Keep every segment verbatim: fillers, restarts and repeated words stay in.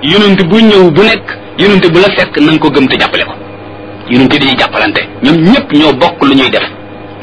yonent bu ñëw bu nekk yonent bu la fekk na nga ko gëm te jàppale ko yonent dañuy jàppalante ñoom ñëpp ñoo bokk lu ñuy def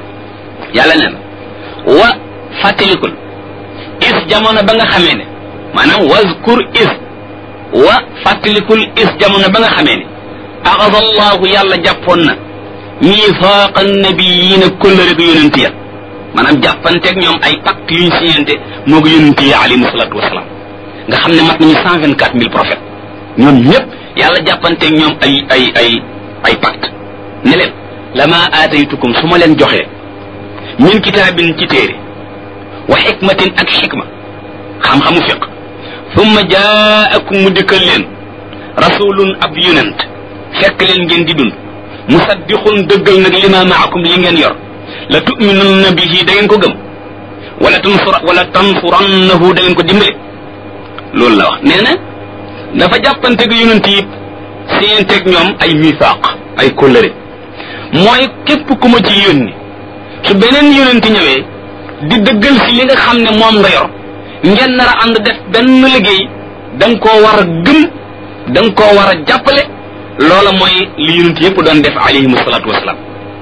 yàlla nee na wa fàttalikul is jamono ba nga xamee ne maanaam wazkur is wa fàttalikul is jamono ba nga xamee ne axada allahu yàlla jàppoon na miifaaqa nabiyiina kóllëre ko yonent ya maanaam jàppanteeg ñoom ay pacte yuñ siñente moo ko yonent yi alayhi salaatu wasalaam nga xam ne mat nañu cent vingt quatre mille prophètes ñoom ñëpp yàlla jàppanteeg ñoom ay ay ay ay pacte ne leen lama aataytukum su ma leen joxee min kitaabin ci téere wa xikmatin ak xikma xam-xamu fiq summa jaakum mu dikkal leen rasulun ab yonent fekk leen ngeen di dund musaddiqun dëggal nag lima maakum li ngeen yor la tuminunna bihi da ngeen ko gëm wala tansur wala tansurannahu da ngeen ko dimbale loolu la wax nee na dafa jàppante gi yonent yi seenteeg ñoom ay misaaq ay kóllëre mooy képp ku ma ci yónni su beneen yonent ñëwee di dëggal si li nga xam ne moom nga yor ngeen nar a ànd def benn liggéey da nga koo war a gëm da nga koo war a jàppale loola mooy li yonent yëpp doon def alayhim salaatu wasalaam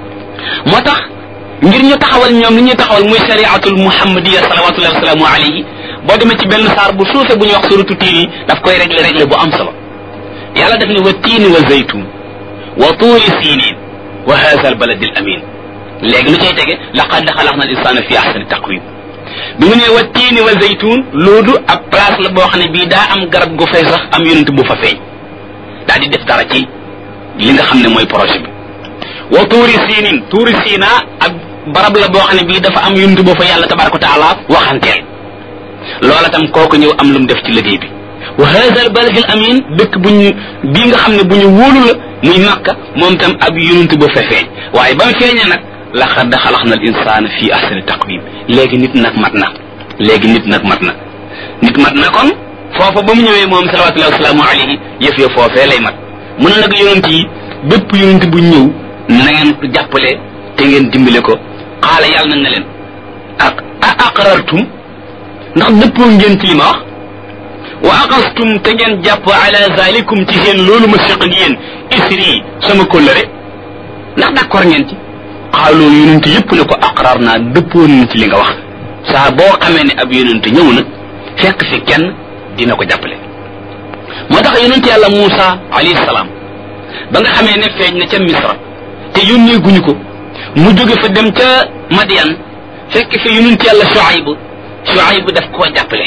moo tax ngir ñu taxawal ñoom li ñuy taxawal muy shariatul muhammadiya salawatullahi wasalaamu alayhi boo demee ci benn saar bu suufe bu ñuy wax suratu tiin yi daf koy régler régler bu am solo yàlla def ne wa tiini wa zaytun wa tuuri siinin wa haza al baladi al amin léegi lu cay tege laqad xalaqna al insana fi ahsani taqwim bi mu ne wa tiini wa zaytun loolu ab place la boo xam ne bii daa am garab gu fay sax am yonent bu fa feeñ daal di def dara ci li nga xam ne mooy projet bi wa tuuri siinin tuuri siina ak barab la boo xam ne bii dafa am yonent boo fa yàlla tabaraka wa taala waxanteel loola tam kooku ñëw am lu mu def ci liggéey bi wa hada al balad al amin dëkk bu ñu bii nga xam ne bu ñu wóolu la muy Makka moom tam ab yonent ba fa feeñ waaye ba mu feeñee nag laqad xalaqna al insana fi ahsani taqwim léegi nit nag mat na léegi nit nag mat na nit mat na kon foofa ba mu ñëwee moom salawatullahi wasalaamu alayhi yëf ya foofee lay mat mu ne nag yonent yi bépp yonent bu ñëw na ngeen ko jàppale te ngeen dimbale ko xaala yàlla nag na leen ak a aqrartum ndax dëppoo ngeen ci li ma wax wa aqastum te ngeen jàpp ala zalikum ci seen loolu ma seq ak yéen isri sama kóllëre ndax d'accord ngeen ci xaaloo yonent yëpp ne ko aqrar naa dëppoo nañ ci li nga wax saa boo xamee ne ab yonent ñëw na fekk fi kenn dina ko jàppale moo tax yonent yàlla Muusa alayhi salaam ba nga xamee ne feeñ na ca Misra te yónnee guñu ko mu jóge fa dem ca Madian fekk fi yonent yàlla Shuayb Shuayb daf koo jàppale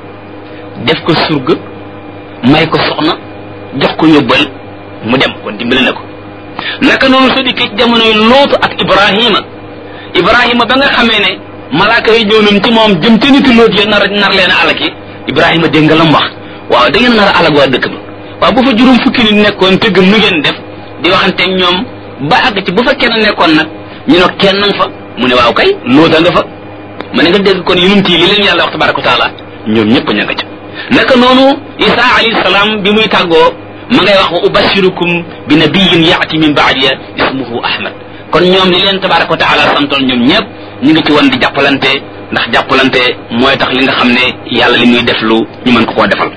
def ko surga may ko soxna jox ko yóbbal mu dem kon dimbale na ko naka noonu soo dikkee ci jamonoy Lootu ak Ibrahima Ibrahima ba nga xamee ne malaaka yi ñëw nañ ci moom jëm ca niti Loot ya nar nar leen a alaki Ibrahima dégg nga lam wax waaw da ngeen nar a alag waa dëkk ba waaw bu fa juróom fukki nit nekkoon te gëm nu ngeen def di waxanteeg ñoom ba àgg ci bu fa kenn nekkoon nag ñu ne kenn nga fa mu ne waaw kay Loota nga fa ma ne nga dégg kon yonent yi li leen yàlla wax tabaraka wa taala ñoom ñëpp ña nga ca naka noonu Isa alayhi salaam bi muy tàggoo ma ngay wax wa ubashirukum bi nabiyyin yaati min baadiya ismuhu Ahmad kon ñoom li leen tabaraka wa taala santoon ñoom ñëpp ñu ngi ci woon di jàppalante ndax jàppalante mooy tax li nga xam ne yàlla li muy def lu ñu mën ko koo defal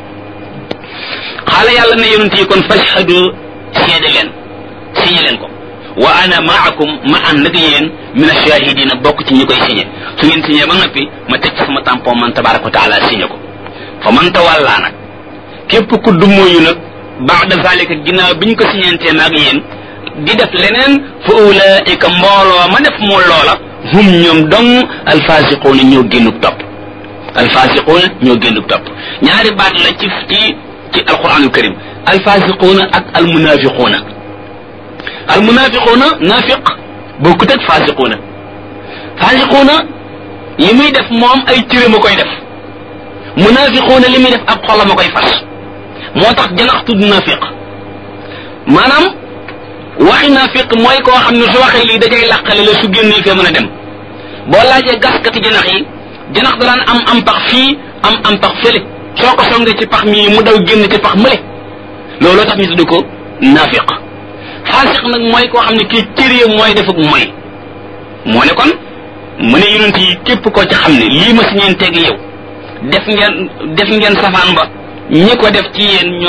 xaala yàlla ne yonent yi kon fashhadu seede leen signé leen ko wa ana maakum ma ànd ak yéen min ashahidina bokk ci ñi koy signé su ngeen signé ba noppi ma teg ci sama tampon man tabaraka wa taala signé ko fa man tawalla nag képp ku dumóoyu nag ba'da zalika ginnaaw biñ ko signantee naag yéen di def leneen fa ulaika mbooloo ma def moo loola hum ñoom dong alfasiquuna ñoo génnuk topp alfasiquuna ñoo génnuk topp ñaari baat la ci ci ci alquranul karim alfasiquuna ak almunafiquuna almunafiquuna nafiq bokkut ak fasiquuna fasiquuna li muy def moom ay cëram a koy def munafiquuna li muy def ab xolam a koy fas moo tax janax tudd nafiq maanaam waxi nafiq mooy koo xam ne su waxee lii dajay làqale la su génnee fee mën a dem boo laajee gaskati janax yi janax daraan am am pax fii am am pax fële soo ko songee ci pax mii mu daw génn ci pax mële looloo tax ñu tudd ko nafiq faasiq nag mooy koo xam ne kii cëree mooy def ak mooy moo ne kon mu ne yonent yi képp koo ci xam ne lii ma si ñeen teg yow def ngeen def ngeen safaan ba ñi ko def ci yéen ñoom